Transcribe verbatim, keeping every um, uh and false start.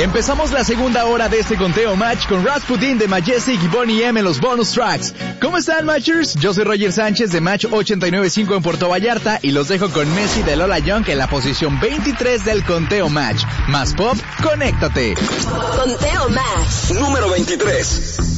Empezamos la segunda hora de este conteo match con Rasputin de Majestic y Boney M en los bonus tracks. ¿Cómo están, matchers? Yo soy Roger Sánchez de Match ochenta y nueve punto cinco en Puerto Vallarta y los dejo con Messi de Lola Young en la posición veintitrés del conteo match. Más pop, conéctate. Conteo match número veintitrés.